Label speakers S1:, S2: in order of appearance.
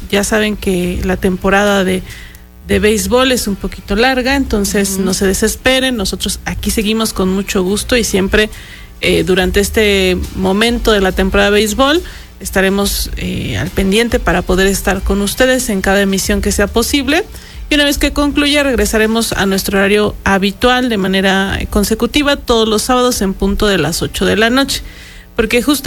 S1: ya saben que la temporada de béisbol es un poquito larga, entonces no se desesperen, nosotros aquí seguimos con mucho gusto y siempre durante este momento de la temporada de béisbol estaremos al pendiente para poder estar con ustedes en cada emisión que sea posible. Y una vez que concluya, regresaremos a nuestro horario habitual de manera consecutiva todos los sábados en punto de las 8 de la noche. Porque justo